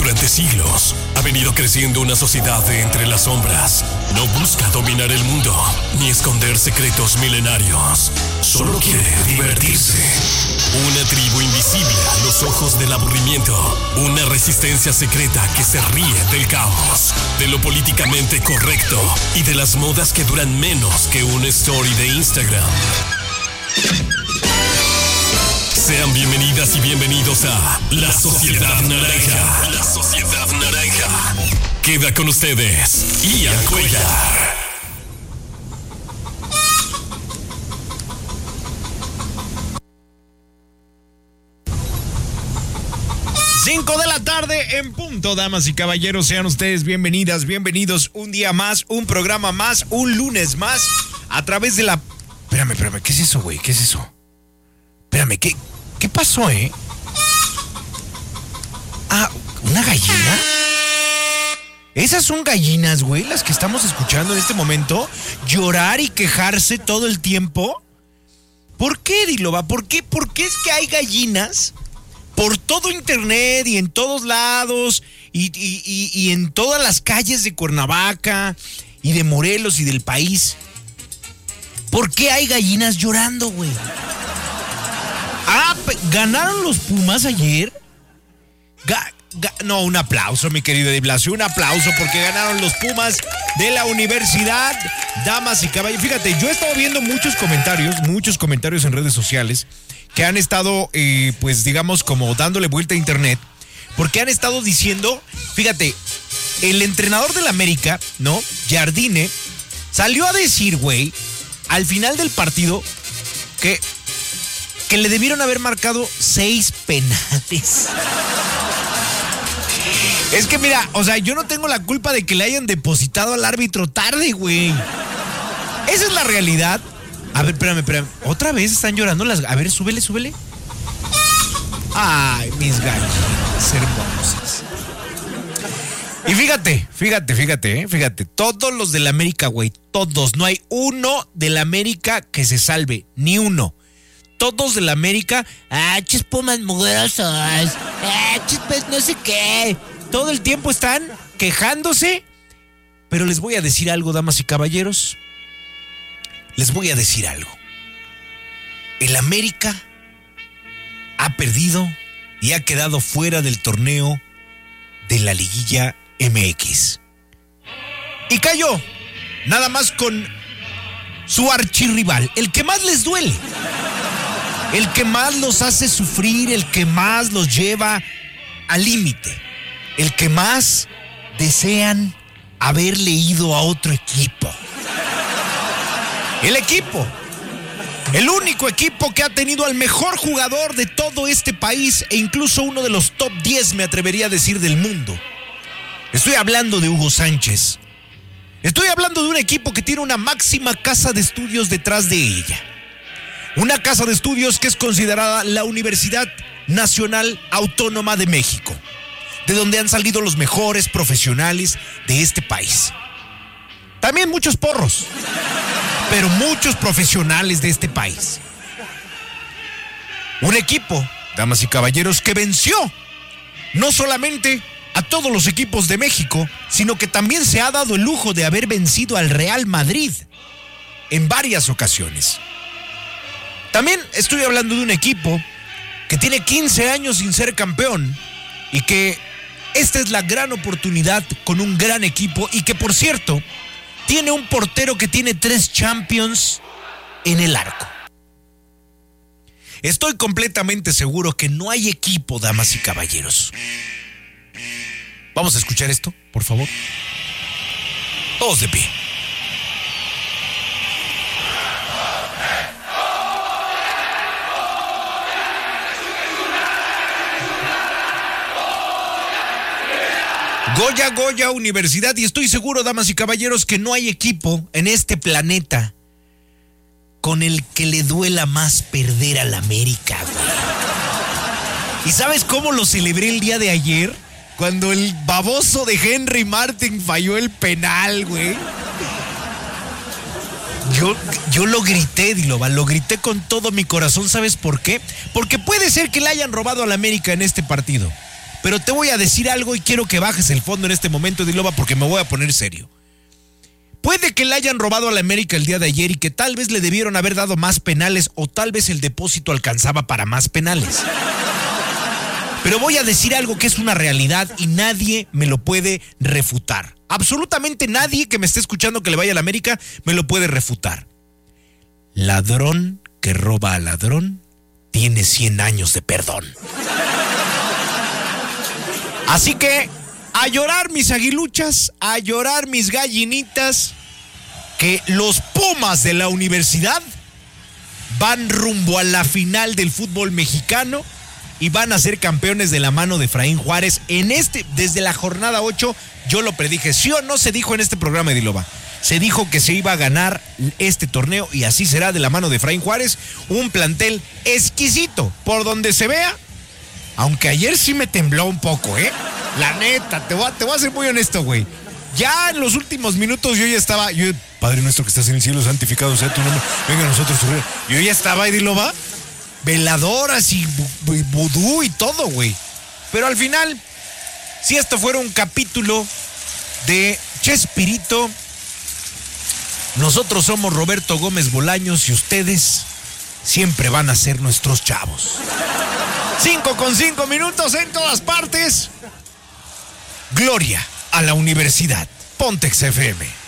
Durante siglos ha venido creciendo una sociedad de entre las sombras. No busca dominar el mundo ni esconder secretos milenarios. Solo quiere divertirse. Una tribu invisible a los ojos del aburrimiento. Una resistencia secreta que se ríe del caos, de lo políticamente correcto y de las modas que duran menos que una story de Instagram. Sean bienvenidas y bienvenidos a La Sociedad Naranja. La Sociedad Naranja. Queda con ustedes Ian Cuellar. 5 de la tarde en punto, damas y caballeros, sean ustedes bienvenidas, bienvenidos un día más, un programa más, un lunes más, a través de la... Espérame, ¿qué es eso, güey? ¿Qué es eso? Espérame, ¿qué pasó, Ah, ¿una gallina? Esas son gallinas, güey, las que estamos escuchando en este momento, llorar y quejarse todo el tiempo. ¿Por qué, Diloba? ¿Por qué es que hay gallinas por todo internet y en todos lados y en todas las calles de Cuernavaca y de Morelos y del país? ¿Por qué hay gallinas llorando, güey? ¿Ganaron los Pumas ayer? No, un aplauso, mi querido Di Blasio, un aplauso porque ganaron los Pumas de la universidad, damas y caballeros. Fíjate, yo he estado viendo muchos comentarios en redes sociales que han estado, pues digamos, como dándole vuelta a internet, porque han estado diciendo, fíjate, el entrenador del América, ¿no? Jardine, salió a decir, güey, al final del partido, que le debieron haber marcado 6 penales. Es que mira, o sea, yo no tengo la culpa de que le hayan depositado al árbitro tarde, güey. Esa es la realidad. A ver, espérame. ¿Otra vez están llorando las... A ver, súbele. Ay, mis gallinas hermosas. Y fíjate. Todos los del América, güey, todos. No hay uno del América que se salve, ni uno. Todos del América, chis Pumas mugrosos, chis pues no sé qué. Todo el tiempo están quejándose. Pero les voy a decir algo, damas y caballeros. Les voy a decir algo. El América ha perdido y ha quedado fuera del torneo de la Liguilla MX. Y cayó nada más con su archirrival, el que más les duele, el que más los hace sufrir, el que más los lleva al límite, el que más desean haberle ido a otro equipo. El único equipo que ha tenido al mejor jugador de todo este país e incluso uno de los top 10, me atrevería a decir, del mundo. Estoy hablando de Hugo Sánchez. Estoy hablando de un equipo que tiene una máxima casa de estudios detrás de ella. Una casa de estudios que es considerada la Universidad Nacional Autónoma de México, de donde han salido los mejores profesionales de este país. También muchos porros, pero muchos profesionales de este país. Un equipo, damas y caballeros, que venció no solamente a todos los equipos de México, sino que también se ha dado el lujo de haber vencido al Real Madrid en varias ocasiones. También estoy hablando de un equipo que tiene 15 años sin ser campeón y que esta es la gran oportunidad con un gran equipo y que, por cierto, tiene un portero que tiene 3 Champions en el arco. Estoy completamente seguro que no hay equipo, damas y caballeros. Vamos a escuchar esto, por favor. Todos de pie. Goya Universidad, y estoy seguro, damas y caballeros, que no hay equipo en este planeta con el que le duela más perder al América, güey. ¿Y sabes cómo lo celebré el día de ayer? Cuando el baboso de Henry Martin falló el penal, güey. Yo lo grité, Diloba, lo grité con todo mi corazón. ¿Sabes por qué? Porque puede ser que le hayan robado al América en este partido. Pero te voy a decir algo y quiero que bajes el fondo en este momento, Diloba, porque me voy a poner serio. Puede que le hayan robado a la América el día de ayer y que tal vez le debieron haber dado más penales o tal vez el depósito alcanzaba para más penales. Pero voy a decir algo que es una realidad y nadie me lo puede refutar. Absolutamente nadie que me esté escuchando que le vaya a la América me lo puede refutar. Ladrón que roba a ladrón tiene 100 años de perdón. Así que a llorar mis aguiluchas, a llorar mis gallinitas, que los Pumas de la universidad van rumbo a la final del fútbol mexicano y van a ser campeones de la mano de Efraín Juárez desde la jornada 8, yo lo predije, ¿sí o no se dijo en este programa, Ediloba? Se dijo que se iba a ganar este torneo y así será de la mano de Efraín Juárez, un plantel exquisito por donde se vea, aunque ayer sí me tembló un poco, la neta, te voy a ser muy honesto, güey. Ya en los últimos minutos yo ya estaba, Padre nuestro que estás en el cielo, santificado sea tu nombre, venga a nosotros tu reino. Yo ya estaba, Ediloba, veladoras y vudú y todo, güey. Pero al final, si esto fuera un capítulo de Chespirito, nosotros somos Roberto Gómez Bolaños y ustedes siempre van a ser nuestros chavos. 5:05 en todas partes. Gloria a la universidad. Pontex FM.